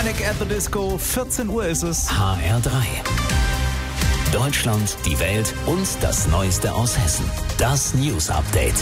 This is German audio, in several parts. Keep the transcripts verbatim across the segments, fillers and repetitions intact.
Panic at the Disco, vierzehn Uhr ist es. H R drei. Deutschland, die Welt und das Neueste aus Hessen. Das News Update.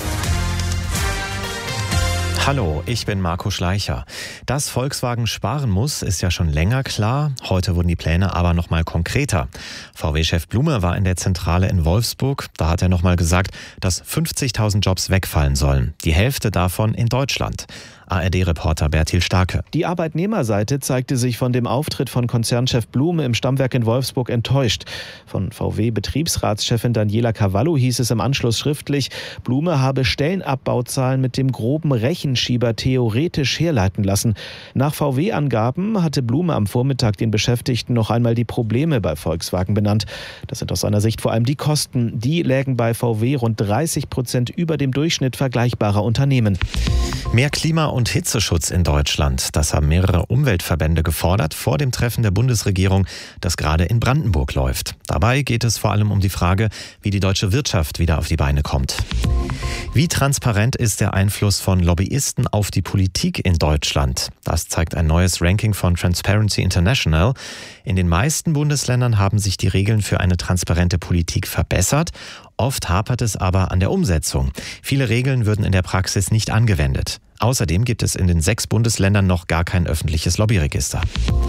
Hallo, ich bin Marco Schleicher. Dass Volkswagen sparen muss, ist ja schon länger klar. Heute wurden die Pläne aber noch mal konkreter. V W-Chef Blume war in der Zentrale in Wolfsburg. Da hat er noch mal gesagt, dass fünfzigtausend Jobs wegfallen sollen. Die Hälfte davon in Deutschland. A R D-Reporter Bertil Starke. Die Arbeitnehmerseite zeigte sich von dem Auftritt von Konzernchef Blume im Stammwerk in Wolfsburg enttäuscht. Von V W-Betriebsratschefin Daniela Cavallo hieß es im Anschluss schriftlich, Blume habe Stellenabbauzahlen mit dem groben Rechenschieber theoretisch herleiten lassen. Nach V W-Angaben hatte Blume am Vormittag den Beschäftigten noch einmal die Probleme bei Volkswagen benannt. Das sind aus seiner Sicht vor allem die Kosten. Die lägen bei V W rund dreißig Prozent über dem Durchschnitt vergleichbarer Unternehmen. Mehr Klima- und Hitzeschutz in Deutschland. Das haben mehrere Umweltverbände gefordert vor dem Treffen der Bundesregierung, das gerade in Brandenburg läuft. Dabei geht es vor allem um die Frage, wie die deutsche Wirtschaft wieder auf die Beine kommt. Wie transparent ist der Einfluss von Lobbyisten auf die Politik in Deutschland? Das zeigt ein neues Ranking von Transparency International. In den meisten Bundesländern haben sich die Regeln für eine transparente Politik verbessert. Oft hapert es aber an der Umsetzung. Viele Regeln würden in der Praxis nicht angewendet. Außerdem gibt es in den sechs Bundesländern noch gar kein öffentliches Lobbyregister.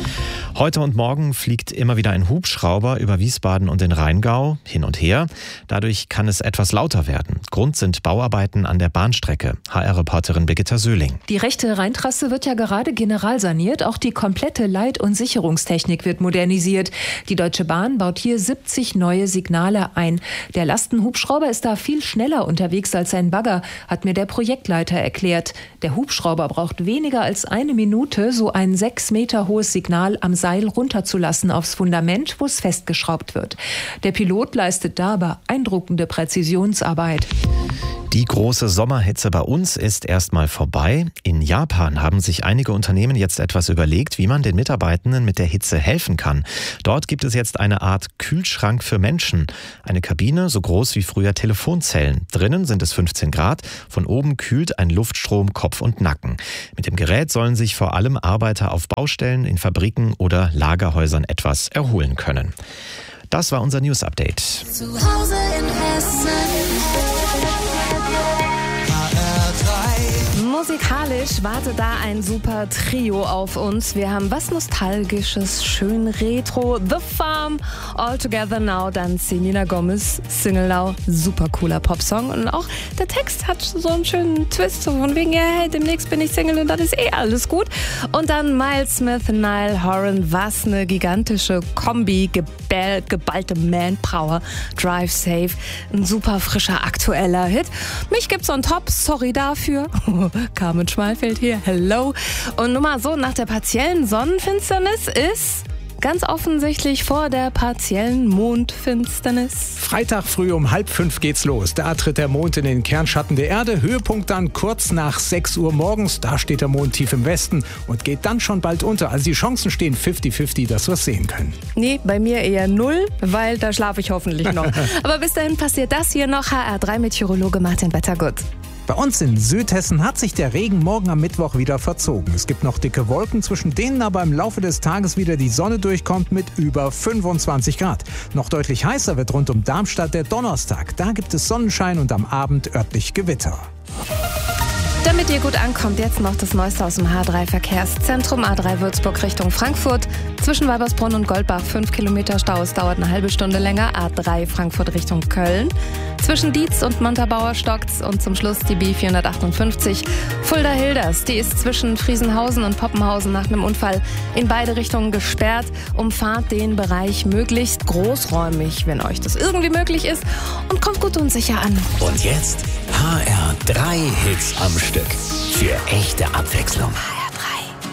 Heute und morgen fliegt immer wieder ein Hubschrauber über Wiesbaden und den Rheingau hin und her. Dadurch kann es etwas lauter werden. Grund sind Bauarbeiten an der Bahnstrecke. H R-Reporterin Birgitta Söhling. Die rechte Rheintrasse wird ja gerade generalsaniert. Auch die komplette Leit- und Sicherungstechnik wird modernisiert. Die Deutsche Bahn baut hier siebzig neue Signale ein. Der Lastenhubschrauber ist da viel schneller unterwegs als ein Bagger, hat mir der Projektleiter erklärt. Der Hubschrauber braucht weniger als eine Minute, so ein sechs Meter hohes Signal am Seil runterzulassen aufs Fundament, wo es festgeschraubt wird. Der Pilot leistet da beeindruckende Präzisionsarbeit. Die große Sommerhitze bei uns ist erstmal vorbei. In Japan haben sich einige Unternehmen jetzt etwas überlegt, wie man den Mitarbeitenden mit der Hitze helfen kann. Dort gibt es jetzt eine Art Kühlschrank für Menschen. Eine Kabine so groß wie früher Telefonzellen. Drinnen sind es fünfzehn Grad. Von oben kühlt ein Luftstrom Kopf und Nacken. Mit dem Gerät sollen sich vor allem Arbeiter auf Baustellen, in Fabriken oder Lagerhäusern etwas erholen können. Das war unser News Update. Zu Hause in Hessen. Musikalisch wartet da ein super Trio auf uns. Wir haben was Nostalgisches, schön Retro, The Farm, All Together Now, dann Selena Gomez, Single Now, super cooler Popsong. Und auch der Text hat so einen schönen Twist, so von wegen, ja, hey, demnächst bin ich Single und dann ist eh alles gut. Und dann Miles Smith, Niall Horan, was eine gigantische Kombi, geball, geballte Manpower, Drive Safe, ein super frischer, aktueller Hit. Mich gibt's on top, sorry dafür. Carmen Schmalfeld hier, hello. Und nur mal so, nach der partiellen Sonnenfinsternis ist ganz offensichtlich vor der partiellen Mondfinsternis. Freitag früh um halb fünf geht's los. Da tritt der Mond in den Kernschatten der Erde. Höhepunkt dann kurz nach sechs Uhr morgens. Da steht der Mond tief im Westen und geht dann schon bald unter. Also die Chancen stehen fünfzig fünfzig, dass wir es sehen können. Nee, bei mir eher null, weil da schlafe ich hoffentlich noch. Aber bis dahin passiert das hier noch. H R drei Meteorologe Martin Wettergut. Bei uns in Südhessen hat sich der Regen morgen am Mittwoch wieder verzogen. Es gibt noch dicke Wolken, zwischen denen aber im Laufe des Tages wieder die Sonne durchkommt mit über fünfundzwanzig Grad. Noch deutlich heißer wird rund um Darmstadt der Donnerstag. Da gibt es Sonnenschein und am Abend örtlich Gewitter. Damit ihr gut ankommt, jetzt noch das Neueste aus dem H drei Verkehrszentrum. A drei Würzburg Richtung Frankfurt. Zwischen Weibersbrunn und Goldbach fünf Kilometer Stau. Es dauert eine halbe Stunde länger. A drei Frankfurt Richtung Köln. Zwischen Dietz und Montabaur stockt's. Und zum Schluss die B vierhundertachtundfünfzig Fulda-Hilders. Die ist zwischen Friesenhausen und Poppenhausen nach einem Unfall in beide Richtungen gesperrt. Umfahrt den Bereich möglichst großräumig, wenn euch das irgendwie möglich ist. Und kommt gut und sicher an. Und jetzt H R drei Hits am Stück. Für echte Abwechslung.